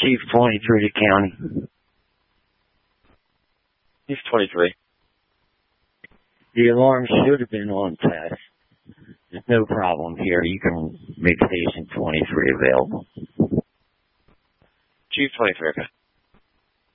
Chief 23 to county. Chief 23. The alarm should have been on test. There's no problem here. You can make station 23 available. Chief 23, okay.